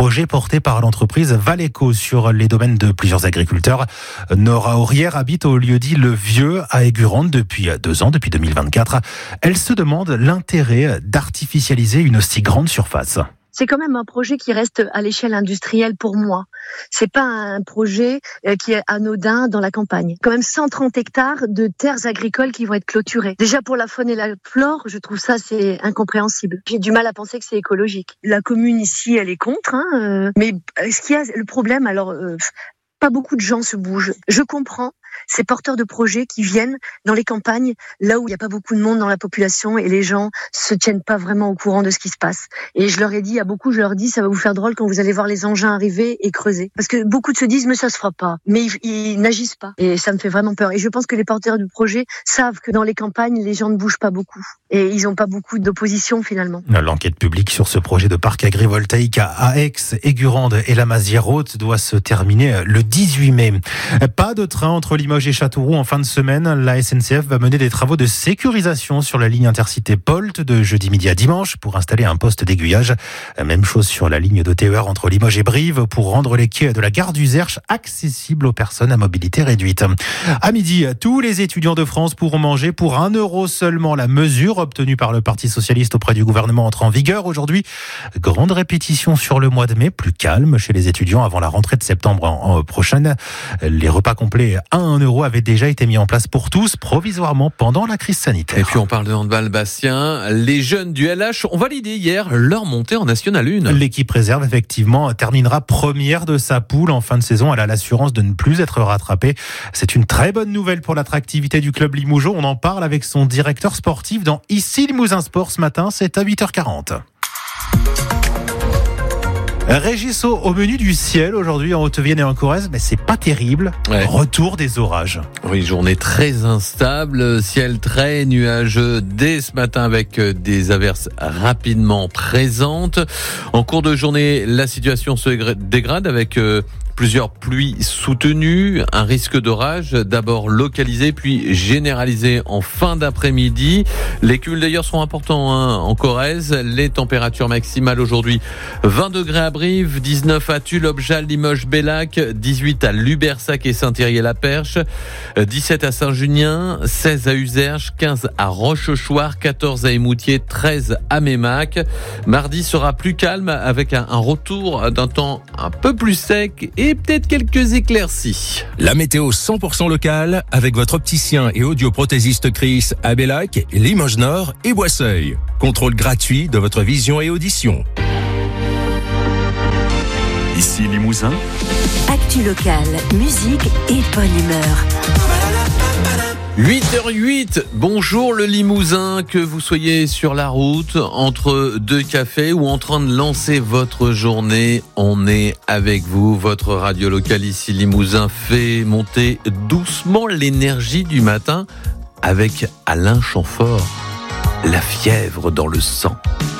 projet porté par l'entreprise Valeco sur les domaines de plusieurs agriculteurs. Nora Aurière habite au lieu-dit Le Vieux à Aigurande depuis 2 ans, depuis 2024. Elle se demande l'intérêt d'artificialiser une si grande surface. C'est quand même un projet qui reste à l'échelle industrielle pour moi. C'est pas un projet qui est anodin dans la campagne. Quand même 130 hectares de terres agricoles qui vont être clôturées. Déjà pour la faune et la flore, je trouve ça c'est incompréhensible. J'ai du mal à penser que c'est écologique. La commune ici, elle est contre, mais ce qu'il y a le problème, alors pas beaucoup de gens se bougent. Je comprends ces porteurs de projets qui viennent dans les campagnes, là où il n'y a pas beaucoup de monde dans la population et les gens se tiennent pas vraiment au courant de ce qui se passe. Et je leur ai dit, à beaucoup, je leur dis, ça va vous faire drôle quand vous allez voir les engins arriver et creuser. Parce que beaucoup se disent, mais ça se fera pas. Mais ils n'agissent pas. Et ça me fait vraiment peur. Et je pense que les porteurs de projets savent que dans les campagnes, les gens ne bougent pas beaucoup. Et ils n'ont pas beaucoup d'opposition finalement. L'enquête publique sur ce projet de parc agrivoltaïque à Aix, Aigurande et la Mazière-Haute doit se terminer le 18 mai. Pas de train entre Limoges et Châteauroux en fin de semaine. La SNCF va mener des travaux de sécurisation sur la ligne intercité POLT de jeudi midi à dimanche pour installer un poste d'aiguillage. Même chose sur la ligne de TER entre Limoges et Brive pour rendre les quais de la gare d'Uzerche accessibles aux personnes à mobilité réduite. À midi, tous les étudiants de France pourront manger pour 1 € seulement. La mesure obtenue par le Parti socialiste auprès du gouvernement entre en vigueur aujourd'hui. Grande répétition sur le mois de mai, plus calme chez les étudiants avant la rentrée de septembre prochaine. Les repas complets à 1 € avaient déjà été mis en place pour tous provisoirement pendant la crise sanitaire. Et puis on parle de handball, Bastien. Les jeunes du LH ont validé hier leur montée en National 1. L'équipe réserve effectivement terminera première de sa poule en fin de saison. Elle a l'assurance de ne plus être rattrapée. C'est une très bonne nouvelle pour l'attractivité du club limougeot. On en parle avec son directeur sportif dans Ici Limousin Sport ce matin. C'est à 8h40. Régis, au menu du ciel aujourd'hui en Haute-Vienne et en Corrèze, mais c'est pas terrible. Ouais. Retour des orages. Oui, journée très instable, ciel très nuageux dès ce matin avec des averses rapidement présentes. En cours de journée, la situation se dégrade avec plusieurs pluies soutenues, un risque d'orage d'abord localisé puis généralisé en fin d'après-midi. Les cumuls d'ailleurs seront importants en Corrèze. Les températures maximales aujourd'hui 20 degrés à Brive, 19 à Tulle, Objal, Limoges, Bellac, 18 à Lubersac et Saint-Thierry-la-Perche, 17 à Saint-Junien, 16 à Uzerche, 15 à Rochechouart, 14 à Émoutier, 13 à Mémac. Mardi sera plus calme avec un retour d'un temps un peu plus sec et peut-être quelques éclaircies. La météo 100% locale avec votre opticien et audioprothésiste Chris à Bellac, Limoges Nord et Boisseuil. Contrôle gratuit de votre vision et audition. Ici Limousin. Actu locale, musique et bonne humeur. 8h08, bonjour le Limousin, que vous soyez sur la route, entre 2 cafés ou en train de lancer votre journée, on est avec vous. Votre radio locale Ici Limousin fait monter doucement l'énergie du matin avec Alain Chamfort, la fièvre dans le sang.